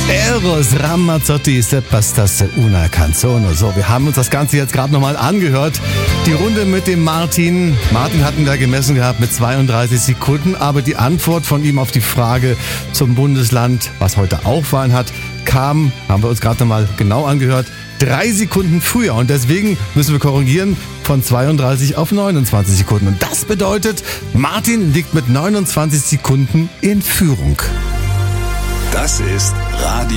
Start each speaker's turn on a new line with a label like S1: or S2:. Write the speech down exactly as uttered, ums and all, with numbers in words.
S1: Eros Ramazzotti, Se bastasse una canzone. So, wir haben uns das Ganze jetzt gerade nochmal angehört. Die Runde mit dem Martin. Martin hatten wir gemessen gehabt mit zweiunddreißig Sekunden, aber die Antwort von ihm auf die Frage zum Bundesland, was heute auch Wahlen hat, kam, haben wir uns gerade nochmal genau angehört, drei Sekunden früher. Und deswegen müssen wir korrigieren von zweiunddreißig auf neunundzwanzig Sekunden. Und das bedeutet, Martin liegt mit neunundzwanzig Sekunden in Führung.
S2: Das ist Radio